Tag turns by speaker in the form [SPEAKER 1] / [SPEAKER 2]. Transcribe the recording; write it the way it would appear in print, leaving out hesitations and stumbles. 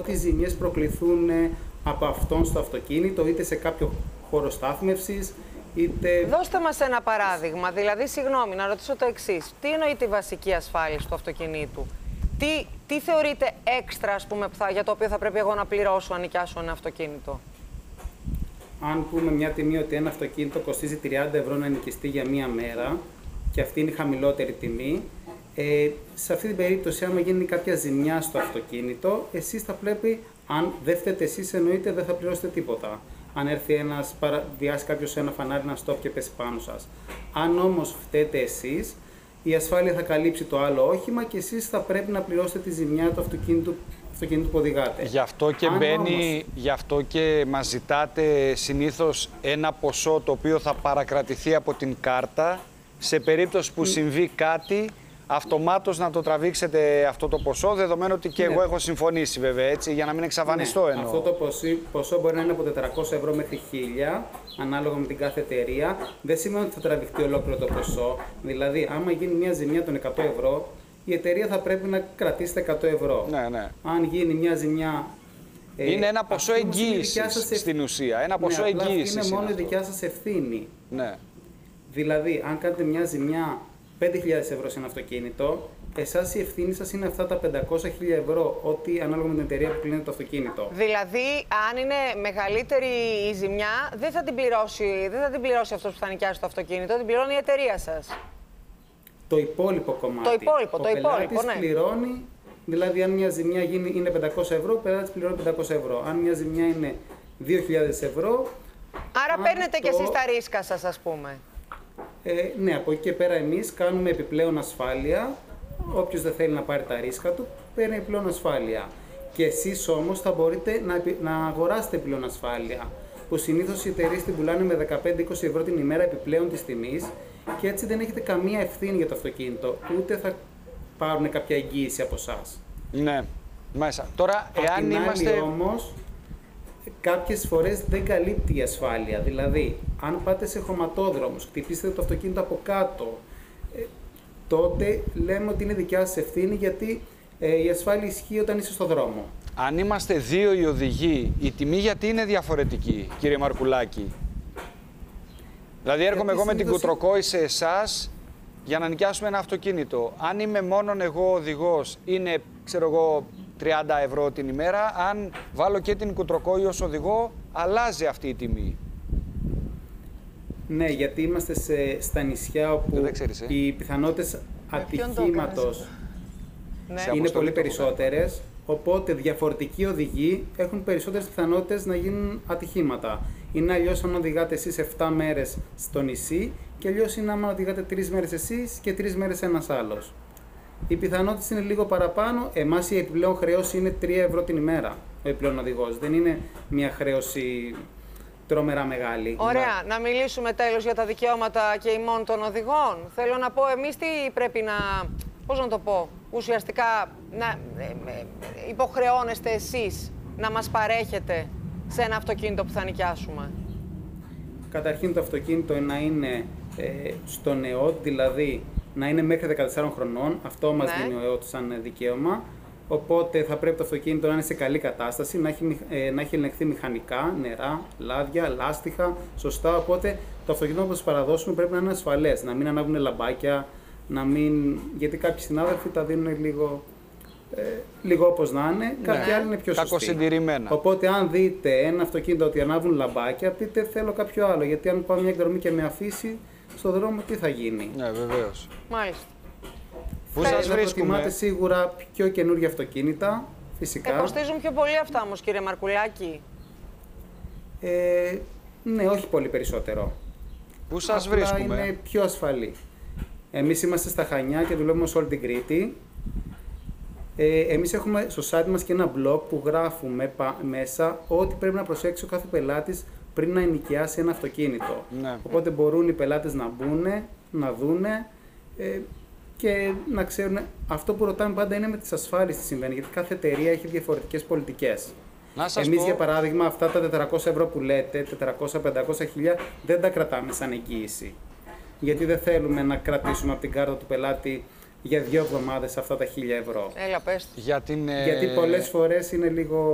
[SPEAKER 1] ό,τι ζημιές προκληθούν από αυτόν στο αυτοκίνητο, είτε σε κάποιο χώρο στάθμευσης, είτε...
[SPEAKER 2] Δώστε μας ένα παράδειγμα, δηλαδή, συγγνώμη, να ρωτήσω το εξής. Τι εννοείται η βασική ασφάλιση του αυτοκινήτου? Τι θεωρείται έξτρα, ας πούμε, για το οποίο θα πρέπει εγώ να πληρώσω αν νοικιάσω ένα αυτοκίνητο?
[SPEAKER 1] Αν πούμε μια τιμή ότι ένα αυτοκίνητο κοστίζει 30 ευρώ να νοικιστεί για μία μέρα και αυτή είναι η χαμηλότερη τιμή, σε αυτή την περίπτωση, άμα γίνει κάποια ζημιά στο αυτοκίνητο, εσείς θα πρέπει, αν δεν φταίτε εσείς, εννοείται δεν θα πληρώσετε τίποτα. Αν έρθει ένας, βιάσει κάποιος ένα φανάρι, ένα στόπ και πέσει πάνω σας. Αν όμως φταίτε εσείς, η ασφάλεια θα καλύψει το άλλο όχημα και εσείς θα πρέπει να πληρώσετε τη ζημιά του αυτοκίνητου που οδηγάτε.
[SPEAKER 3] Γι' αυτό και μας ζητάτε συνήθως ένα ποσό το οποίο θα παρακρατηθεί από την κάρτα. Σε περίπτωση που συμβεί κάτι, αυτομάτως να το τραβήξετε αυτό το ποσό, δεδομένου ότι και εγώ έχω συμφωνήσει, βέβαια, έτσι, για να μην εξαφανιστώ εννοώ.
[SPEAKER 1] Αυτό το ποσό μπορεί να είναι από 400 ευρώ μέχρι 1000, ανάλογα με την κάθε εταιρεία. Δεν σημαίνει ότι θα τραβηχτεί ολόκληρο το ποσό. Δηλαδή, άμα γίνει μια ζημιά των 100 ευρώ, η εταιρεία θα πρέπει να κρατήσει τα 100 ευρώ.
[SPEAKER 3] Ναι.
[SPEAKER 1] Αν γίνει μια ζημιά...
[SPEAKER 3] είναι ένα ποσό εγγύησης στην ουσία. Ένα ποσό εγγύησης.
[SPEAKER 1] Είναι μόνο η δικιά σας ευθύνη.
[SPEAKER 3] Ναι.
[SPEAKER 1] Δηλαδή, αν κάνετε μια ζημιά 5.000 ευρώ σε ένα αυτοκίνητο, εσάς η ευθύνη σας είναι αυτά τα 500.000 ευρώ, ό,τι ανάλογα με την εταιρεία που κλείνει το αυτοκίνητο.
[SPEAKER 2] Δηλαδή, αν είναι μεγαλύτερη η ζημιά, δεν θα την πληρώσει αυτός που θα νοικιάσει το αυτοκίνητο, την πληρώνει η εταιρεία σας.
[SPEAKER 1] Το υπόλοιπο κομμάτι.
[SPEAKER 2] Ο
[SPEAKER 1] πελάτης
[SPEAKER 2] ναι.
[SPEAKER 1] πληρώνει, δηλαδή αν μια ζημιά είναι 500 ευρώ, ο πελάτης πληρώνει 500 ευρώ. Αν μια ζημιά είναι 2.000 ευρώ...
[SPEAKER 2] Άρα παίρνετε κι εσείς τα ρίσκα σας, ας πούμε.
[SPEAKER 1] Ναι, από εκεί και πέρα εμείς κάνουμε επιπλέον ασφάλεια. Όποιος δεν θέλει να πάρει τα ρίσκα του, παίρνει επιπλέον ασφάλεια. Και εσείς όμως θα μπορείτε να αγοράσετε επιπλέον ασφάλεια, που συνήθως οι εταιρείες την πουλάνε με 15-20 ευρώ την ημέρα επιπλέον της τιμής και έτσι δεν έχετε καμία ευθύνη για το αυτοκίνητο, ούτε θα πάρουν κάποια εγγύηση από εσάς.
[SPEAKER 3] Ναι, μέσα. Τώρα, εάν είμαστε...
[SPEAKER 1] όμως, κάποιες φορές δεν καλύπτει η ασφάλεια. Δηλαδή, αν πάτε σε χωματόδρομος, χτυπήσετε το αυτοκίνητο από κάτω, τότε λέμε ότι είναι δικιά σας ευθύνη, γιατί η ασφάλεια ισχύει όταν είσαι στο δρόμο.
[SPEAKER 3] Αν είμαστε δύο οι οδηγοί, η τιμή γιατί είναι διαφορετική, κύριε Μαρκουλάκη? Δηλαδή, έρχομαι εγώ με την κουτροκόη σε εσάς για να νοικιάσουμε ένα αυτοκίνητο. Αν είμαι μόνον εγώ οδηγός, είναι, ξέρω εγώ, 30 ευρώ την ημέρα. Αν βάλω και την κουτροκόη ως οδηγό, αλλάζει αυτή η τιμή.
[SPEAKER 1] Ναι, γιατί είμαστε στα νησιά όπου οι πιθανότητες ατυχήματος είναι πολύ περισσότερες, οπότε διαφορετικοί οδηγοί έχουν περισσότερες πιθανότητες να γίνουν ατυχήματα. Είναι αλλιώς αν οδηγάτε εσείς 7 μέρες στο νησί και αλλιώς είναι άμα οδηγάτε 3 μέρες εσείς και 3 μέρες ένας άλλος. Οι πιθανότητες είναι λίγο παραπάνω. Εμάς η επιπλέον χρέωση είναι 3 ευρώ την ημέρα, ο επιπλέον οδηγός. Δεν είναι μια χρέωση τρομερά μεγάλη.
[SPEAKER 2] Ωραία. Να μιλήσουμε τέλος για τα δικαιώματα και ημών των οδηγών. Θέλω να πω, εμείς τι πρέπει να... Πώς να το πω, ουσιαστικά να υποχρεώνεστε εσείς να μας παρέχετε σε ένα αυτοκίνητο που θα νοικιάσουμε?
[SPEAKER 1] Καταρχήν το αυτοκίνητο να είναι στο ΕΟΤ, δηλαδή να είναι μέχρι 14 χρονών. Αυτό μας δίνει ο ΕΟΤ σαν δικαίωμα. Οπότε θα πρέπει το αυτοκίνητο να είναι σε καλή κατάσταση, να έχει ελεγχθεί μηχανικά, νερά, λάδια, λάστιχα, σωστά. Οπότε το αυτοκίνητο που σας παραδώσουμε πρέπει να είναι ασφαλές, να μην ανάβουν λαμπάκια, γιατί κάποιοι συνάδελφοι τα δίνουν λίγο όπως να είναι, κάποιοι άλλοι είναι πιο σωστοί. Οπότε αν δείτε ένα αυτοκίνητο ότι ανάβουν λαμπάκια, πείτε θέλω κάποιο άλλο, γιατί αν πάω μια εκδρομή και με αφήσει στο δρόμο, τι θα γίνει?
[SPEAKER 3] Ναι, βεβαίως.
[SPEAKER 2] Μάλιστα.
[SPEAKER 3] Πού σας βρίσκουμε?
[SPEAKER 1] Προτιμάτε σίγουρα πιο καινούργια αυτοκίνητα, φυσικά.
[SPEAKER 2] Κοστίζουν πιο πολύ αυτά όμως, κύριε Μαρκουλάκη?
[SPEAKER 1] Ναι, όχι πολύ περισσότερο.
[SPEAKER 3] Πού σας βρίσκουμε?
[SPEAKER 1] Είναι πιο ασφαλή. Εμείς είμαστε στα Χανιά και δουλεύουμε σε όλη την Κρήτη. Εμείς έχουμε στο site μας και ένα blog που γράφουμε μέσα ό,τι πρέπει να προσέξει ο κάθε πελάτης πριν να ενοικιάσει ένα αυτοκίνητο.
[SPEAKER 3] Ναι.
[SPEAKER 1] Οπότε μπορούν οι πελάτες να μπουν, να δούνε και να ξέρουν. Αυτό που ρωτάμε πάντα είναι με τις ασφάλειες τι συμβαίνει, γιατί κάθε εταιρεία έχει διαφορετικές πολιτικές. Εμείς, για παράδειγμα, αυτά τα 400 ευρώ που λέτε, 400-500 χιλιά, δεν τα κρατάμε σαν εγγύηση. Γιατί δεν θέλουμε να κρατήσουμε από την κάρτα του πελάτη για 2 εβδομάδες αυτά τα 1000 ευρώ.
[SPEAKER 2] Έλα, πες.
[SPEAKER 1] Γιατί πολλές φορές είναι λίγο